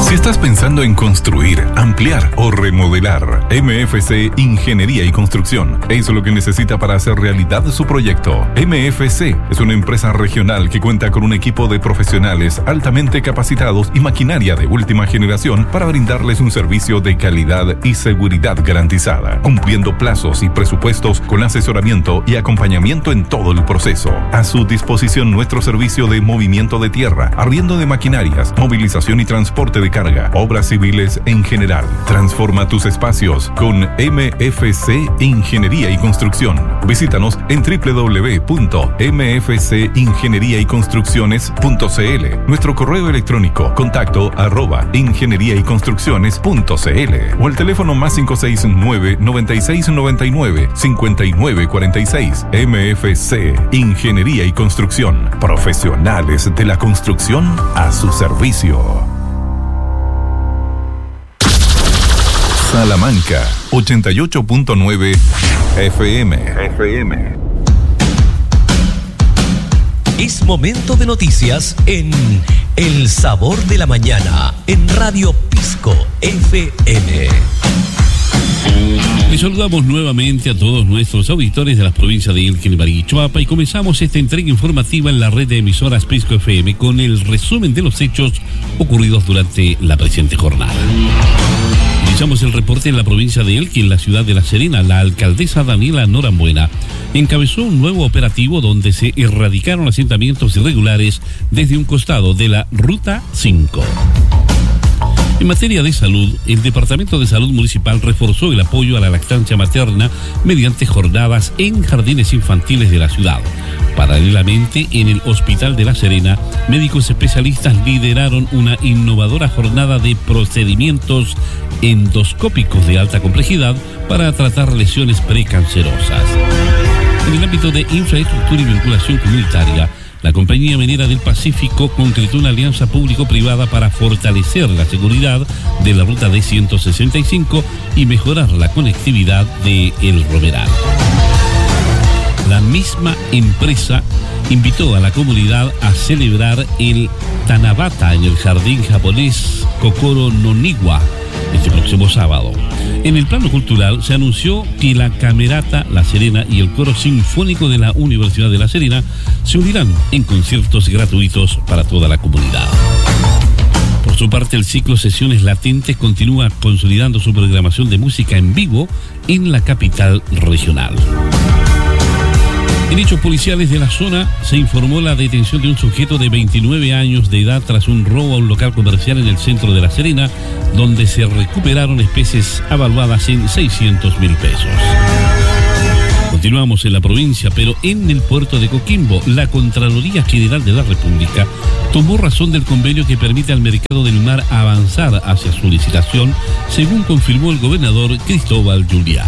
Si estás pensando en construir, ampliar o remodelar, MFC Ingeniería y Construcción es lo que necesita para hacer realidad su proyecto. MFC es una empresa regional que cuenta con un equipo de profesionales altamente capacitados y maquinaria de última generación para brindarles un servicio de calidad y seguridad garantizada, cumpliendo plazos y presupuestos con asesoramiento y acompañamiento en todo el proceso. A su disposición nuestro servicio de movimiento de tierra, arriendo de maquinarias, movilización y transporte de carga, obras civiles en general. Transforma tus espacios con MFC Ingeniería y Construcción. Visítanos en www.mfcingenieriayconstrucciones.cl. Nuestro correo electrónico contacto@ingenieriayconstrucciones.cl o el teléfono +569 9699 5946. MFC Ingeniería y Construcción. Profesionales de la construcción a su servicio. Salamanca 88.9 FM. Es momento de noticias en El Sabor de la Mañana en Radio Pisco FM. Les saludamos nuevamente a todos nuestros auditores de las provincias de Elqui, Limarí y Choapa y comenzamos esta entrega informativa en la red de emisoras Pisco FM con el resumen de los hechos ocurridos durante la presente jornada. Iniciamos el reporte en la provincia de Elqui, en la ciudad de La Serena. La alcaldesa Daniela Norambuena encabezó un nuevo operativo donde se erradicaron asentamientos irregulares desde un costado de la Ruta 5. En materia de salud, el Departamento de Salud Municipal reforzó el apoyo a la lactancia materna mediante jornadas en jardines infantiles de la ciudad. Paralelamente, en el Hospital de La Serena, médicos especialistas lideraron una innovadora jornada de procedimientos endoscópicos de alta complejidad para tratar lesiones precancerosas. En el ámbito de infraestructura y vinculación comunitaria, la Compañía Minera del Pacífico concretó una alianza público-privada para fortalecer la seguridad de la ruta D165 y mejorar la conectividad de El Romeral. La misma empresa invitó a la comunidad a celebrar el Tanabata en el jardín japonés Kokoro no Niwa este próximo sábado. En el plano cultural se anunció que la Camerata La Serena y el Coro Sinfónico de la Universidad de La Serena se unirán en conciertos gratuitos para toda la comunidad. Por su parte, el ciclo Sesiones Latentes continúa consolidando su programación de música en vivo en la capital regional. En hechos policiales de la zona se informó la detención de un sujeto de 29 años de edad tras un robo a un local comercial en el centro de La Serena, donde se recuperaron especies avaluadas en 600.000 pesos. Continuamos en la provincia, pero en el puerto de Coquimbo, la Contraloría General de la República tomó razón del convenio que permite al mercado del mar avanzar hacia su licitación, según confirmó el gobernador Cristóbal Juliá.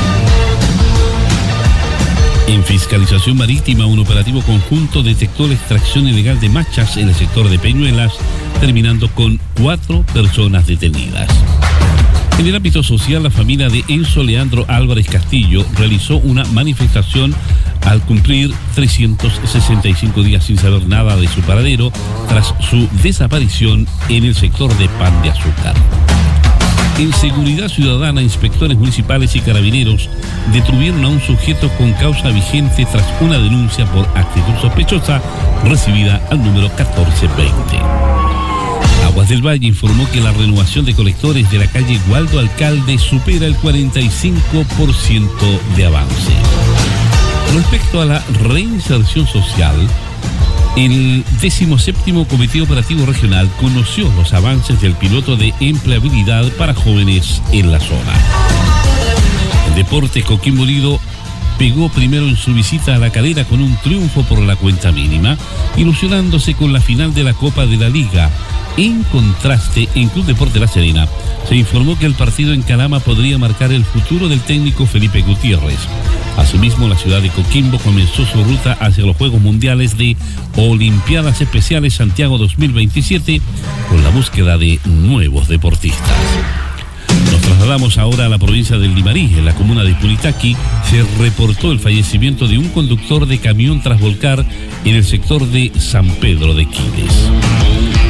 En fiscalización marítima, un operativo conjunto detectó la extracción ilegal de machas en el sector de Peñuelas, terminando con 4 personas detenidas. En el ámbito social, la familia de Enzo Leandro Álvarez Castillo realizó una manifestación al cumplir 365 días sin saber nada de su paradero tras su desaparición en el sector de Pan de Azúcar. En seguridad ciudadana, inspectores municipales y carabineros detuvieron a un sujeto con causa vigente tras una denuncia por actitud sospechosa recibida al número 1420. Aguas del Valle informó que la renovación de colectores de la calle Waldo Alcalde supera el 45% de avance. Respecto a la reinserción social, el 17º Comité Operativo Regional conoció los avances del piloto de empleabilidad para jóvenes en la zona. El Deportes Coquimbo Unido pegó primero en su visita a La Calera con un triunfo por la cuenta mínima, ilusionándose con la final de la Copa de la Liga. En contraste, en Club Deporte La Serena, se informó que el partido en Calama podría marcar el futuro del técnico Felipe Gutiérrez. Asimismo, la ciudad de Coquimbo comenzó su ruta hacia los Juegos Mundiales de Olimpiadas Especiales Santiago 2027 con la búsqueda de nuevos deportistas. Nos trasladamos ahora a la provincia del Limarí. En la comuna de Punitaqui se reportó el fallecimiento de un conductor de camión tras volcar en el sector de San Pedro de Quiles.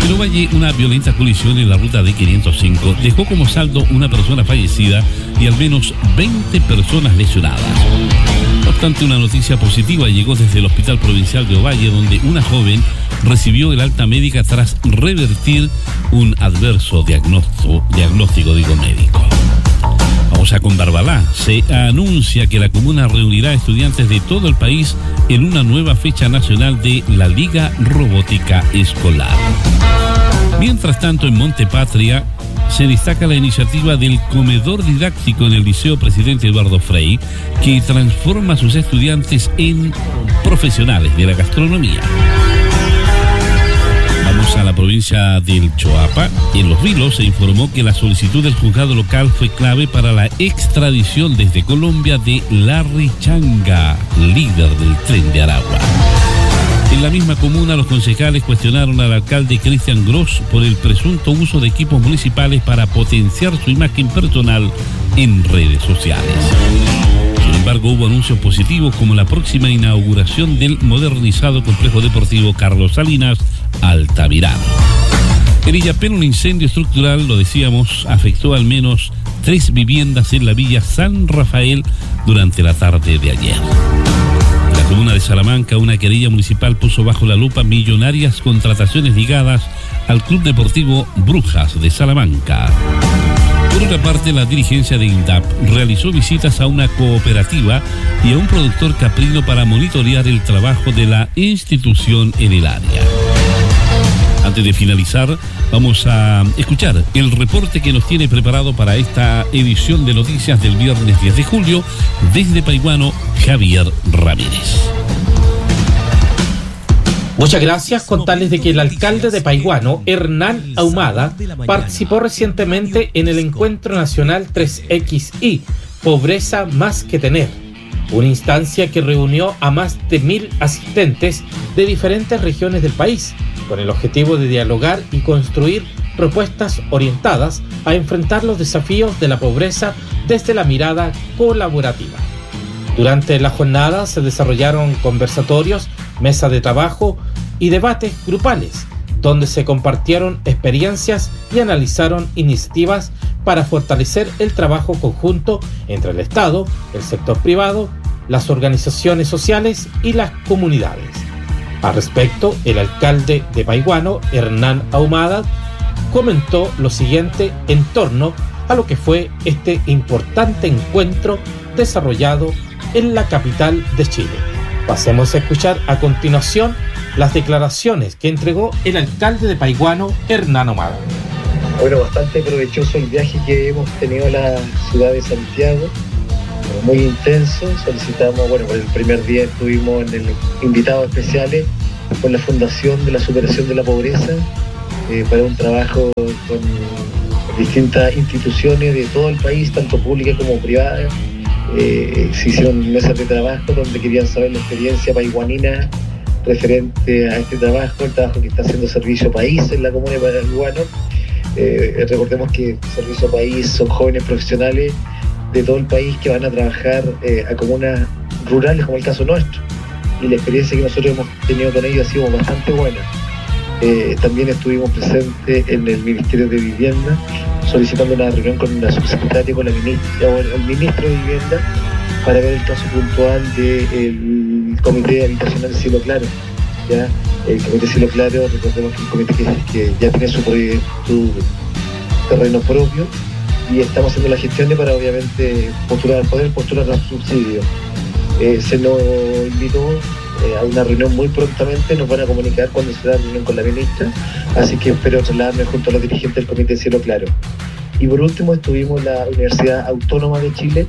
En Ovalle, una violenta colisión en la ruta D505 dejó como saldo una persona fallecida y al menos 20 personas lesionadas. No obstante, una noticia positiva llegó desde el Hospital Provincial de Ovalle, donde una joven recibió el alta médica tras revertir un adverso diagnóstico médico. Vamos a con Barbalá. Se anuncia que la comuna reunirá a estudiantes de todo el país en una nueva fecha nacional de la Liga Robótica Escolar. Mientras tanto, en Montepatria se destaca la iniciativa del comedor didáctico en el Liceo Presidente Eduardo Frei, que transforma a sus estudiantes en profesionales de la gastronomía. Vamos a la provincia del Choapa. En Los Vilos se informó que la solicitud del juzgado local fue clave para la extradición desde Colombia de Larry Changa, líder del Tren de Aragua. En la misma comuna, los concejales cuestionaron al alcalde Cristian Gross por el presunto uso de equipos municipales para potenciar su imagen personal en redes sociales. Sin embargo, hubo anuncios positivos como la próxima inauguración del modernizado complejo deportivo Carlos Salinas Altamirano. En Illapel, un incendio estructural, lo decíamos, afectó al menos 3 viviendas en la villa San Rafael durante la tarde de ayer. En la comuna de Salamanca, una querella municipal puso bajo la lupa millonarias contrataciones ligadas al Club Deportivo Brujas de Salamanca. Por otra parte, la dirigencia de INDAP realizó visitas a una cooperativa y a un productor caprino para monitorear el trabajo de la institución en el área. Antes de finalizar, vamos a escuchar el reporte que nos tiene preparado para esta edición de noticias del viernes 10 de julio desde Paiguano, Javier Ramírez. Muchas gracias. Contarles de que el alcalde de Paiguano, Hernán Ahumada, participó recientemente en el Encuentro Nacional 3XI, Pobreza Más que Tener, una instancia que reunió a más de 1.000 asistentes de diferentes regiones del país, con el objetivo de dialogar y construir propuestas orientadas a enfrentar los desafíos de la pobreza desde la mirada colaborativa. Durante la jornada se desarrollaron conversatorios, mesas de trabajo y debates grupales, donde se compartieron experiencias y analizaron iniciativas para fortalecer el trabajo conjunto entre el Estado, el sector privado, las organizaciones sociales y las comunidades. Al respecto, el alcalde de Paiguano, Hernán Ahumada, comentó lo siguiente en torno a lo que fue este importante encuentro desarrollado en la capital de Chile. Pasemos a escuchar a continuación las declaraciones que entregó el alcalde de Paiguano, Hernán Ahumada. Bueno, bastante provechoso el viaje que hemos tenido a la ciudad de Santiago, muy intenso. Solicitamos, por el primer día estuvimos en el invitados especiales con la Fundación de la Superación de la Pobreza, para un trabajo con distintas instituciones de todo el país, tanto públicas como privadas. Se hicieron mesas de trabajo donde querían saber la experiencia paiguanina referente a este trabajo, el trabajo que está haciendo Servicio País en la comuna de Paiguano. Recordemos que Servicio País son jóvenes profesionales de todo el país que van a trabajar a comunas rurales, como el caso nuestro, y la experiencia que nosotros hemos tenido con ellos ha sido bastante buena. También estuvimos presentes en el Ministerio de Vivienda, solicitando una reunión con la subsecretaria, con la ministra o el ministro de Vivienda, para ver el caso puntual del Comité Habitacional Cielo Claro. ¿Ya? El Comité Cielo Claro, recordemos que es un comité que ya tiene su terreno propio, y estamos haciendo las gestiones para obviamente poder postular los subsidios. Se nos invitó a una reunión muy prontamente, nos van a comunicar cuando se da la reunión con la ministra, así que espero trasladarme junto a los dirigentes del Comité Cielo Claro. Y por último estuvimos en la Universidad Autónoma de Chile,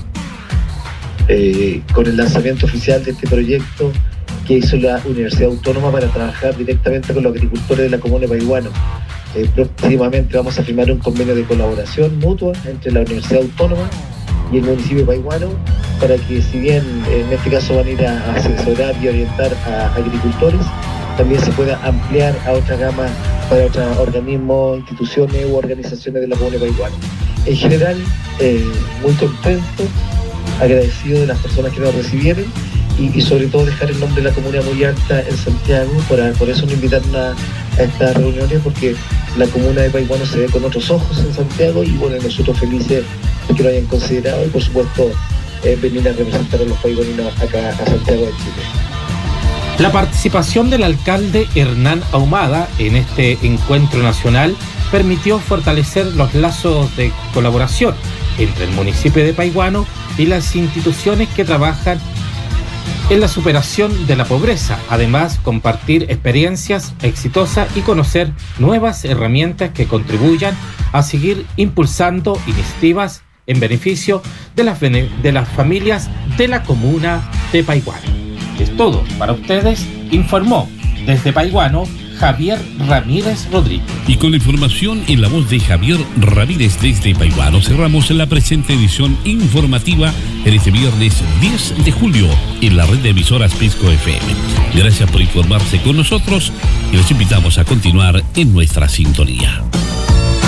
con el lanzamiento oficial de este proyecto que hizo la Universidad Autónoma para trabajar directamente con los agricultores de la comuna de Paiguano. Próximamente vamos a firmar un convenio de colaboración mutua entre la Universidad Autónoma y el municipio de Paiguano, para que, si bien en este caso van a ir a asesorar y orientar a agricultores, también se pueda ampliar a otra gama para otros organismos, instituciones u organizaciones de la comuna de Paiguano. En general, muy contento, agradecido de las personas que nos recibieron, y sobre todo dejar el nombre de la comuna muy alta en Santiago. Por eso nos invitaron a estas reuniones porque la comuna de Paihuano se ve con otros ojos en Santiago y bueno, nosotros felices de que lo hayan considerado y por supuesto venir a representar a los paihuaninos acá a Santiago de Chile. La participación del alcalde Hernán Ahumada en este encuentro nacional permitió fortalecer los lazos de colaboración entre el municipio de Paihuano y las instituciones que trabajan en la superación de la pobreza, además compartir experiencias exitosas y conocer nuevas herramientas que contribuyan a seguir impulsando iniciativas en beneficio de las familias de la comuna de Paihuano. Es todo para ustedes, informó desde Paihuano Javier Ramírez Rodríguez. Y con la información en la voz de Javier Ramírez desde Paihuano, cerramos la presente edición informativa en este viernes 10 de julio en la red de emisoras Pisco FM. Gracias por informarse con nosotros y les invitamos a continuar en nuestra sintonía.